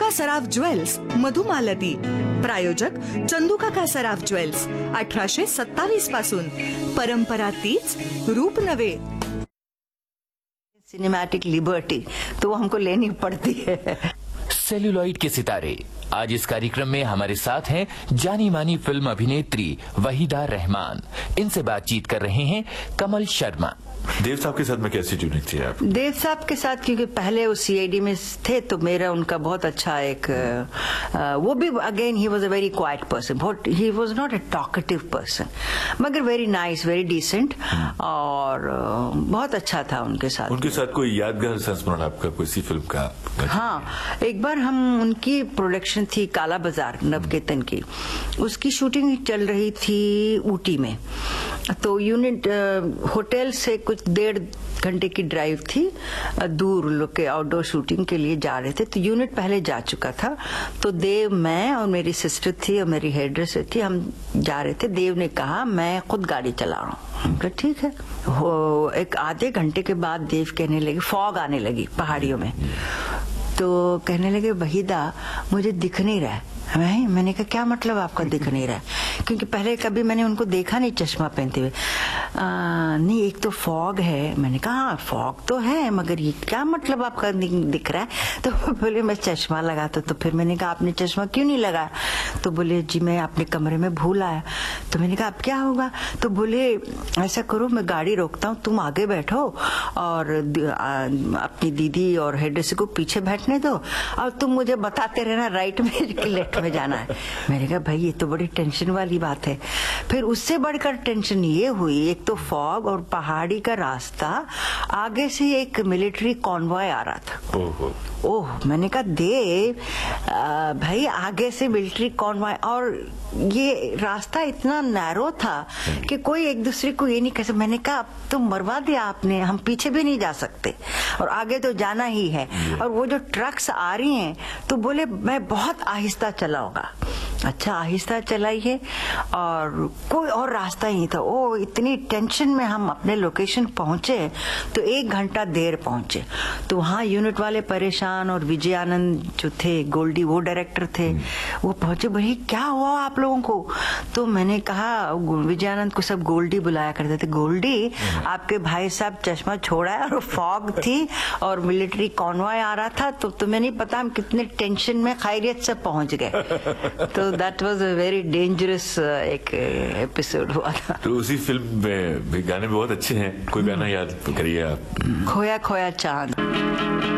चंदूकाका Saraf jewels Madhumalti. प्रायोजक चंदूकाका Saraf jewels 1827 पासून. परंपरा तीच, रूप नवे. सिनेमैटिक लिबर्टी तो वो हमको लेनी पड़ती है. सेल्यूलॉइड के सितारे. आज इस कार्यक्रम में हमारे साथ हैं जानी मानी फिल्म अभिनेत्री वहीदा रहमान. इनसे बातचीत कर रहे हैं कमल शर्मा. देव साहब के साथ में कैसी ट्यूनिंग थी आप? देव साहब के साथ क्योंकि पहले वो सीआईडी में थे तो मेरा उनका बहुत अच्छा एक वो भी again he was a very quite person. He was not a talkative person मगर वेरी नाइस, वेरी डिसेंट और बहुत अच्छा था उनके साथ. उनके साथ कोई यादगार संस्मरण आपका किसी फिल्म का? हाँ, एक बार हम उनकी प्रोडक्शन थी काला बाजार नवकेतन की, उसकी शूटिंग चल रही थी ऊटी में. तो यूनिट होटल से कुछ 1.5 घंटे की ड्राइव थी दूर. लोग के आउटडोर शूटिंग के लिए जा रहे थे तो यूनिट पहले जा चुका था. तो देव, मैं और मेरी सिस्टर थी और मेरी हेयर ड्रेसर थी, हम जा रहे थे. देव ने कहा मैं खुद गाड़ी चला रहा हूँ. ठीक है. एक आधे घंटे के बाद देव कहने लगे, फॉग आने लगी पहाड़ियों में, तो कहने लगे वहीदा मुझे दिख नहीं रहा है. मैंने कहा क्या मतलब आपका दिख नहीं रहा है? क्योंकि पहले कभी मैंने उनको देखा नहीं चश्मा पहनते हुए. नहीं, एक तो फॉग है. मैंने कहा हाँ फॉग तो है मगर ये क्या मतलब आपका दिख रहा है? तो बोले मैं चश्मा लगाता. तो फिर मैंने कहा आपने चश्मा क्यों नहीं लगाया? तो बोले जी मैं अपने कमरे में भूल आया. तो मैंने कहा अब क्या होगा? तो बोले ऐसा करो मैं गाड़ी रोकता हूँ, तुम आगे बैठो और अपनी दीदी और हेडरेस को पीछे बैठने दो और तुम मुझे बताते रहना राइट में कि लेफ्ट में जाना है. मैंने कहा भाई ये तो बड़ी टेंशन वाली बात है. फिर उससे बढ़कर टेंशन ये हुई, एक तो फॉग और पहाड़ी का रास्ता, आगे से एक मिलिट्री कॉन्वॉय आ रहा था. ओह, मैंने कहा देव भाई आगे से मिलिट्री कॉन्वॉय और ये रास्ता इतना नैरो था कि कोई एक दूसरे को ये नहीं कह सकता. मैंने कहा अब तो मरवा दिया आपने, हम पीछे भी नहीं जा सकते और आगे तो जाना ही है. और वो जो ट्रक्स आ रही हैं तो बोले मैं बहुत आहिस्ता चलाऊंगा. अच्छा आहिस्ता चलाइए और कोई और रास्ता ही नहीं था. ओ इतनी टेंशन में हम अपने लोकेशन पहुंचे तो 1 घंटा देर पहुंचे. तो वहाँ यूनिट वाले परेशान और विजय आनंद जो थे गोल्डी, वो डायरेक्टर थे, वो पहुंचे. बोले क्या हुआ आप लोगों को? तो मैंने कहा विजय आनंद को सब गोल्डी बुलाया करते थे. गोल्डी आपके भाई साहब चश्मा छोड़ा है और फॉग थी और मिलिट्री कॉन्वॉय आ रहा था तो तुम्हें नहीं पता हम कितने टेंशन में खैरियत से पहुंच गए. तो that was a very dangerous एक एपिसोड हुआ था. तो उसी फिल्म में भी गाने बहुत अच्छे हैं. कोई गाना याद करिए आप. खोया खोया चांद.